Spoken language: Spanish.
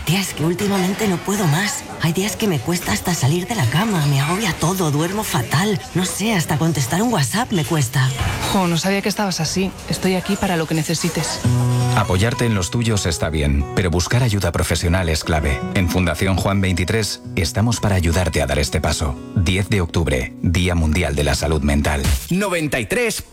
Tía, es que últimamente no puedo más. Hay días que me cuesta hasta salir de la cama, me agobia todo, duermo fatal. No sé, hasta contestar un WhatsApp me cuesta. No sabía que estabas así. Estoy aquí para lo que necesites. Apoyarte en los tuyos está bien, pero buscar ayuda profesional es clave. En Fundación Juan 23 estamos para ayudarte a dar este paso. 10 de octubre, Día Mundial de la Salud Mental. 93.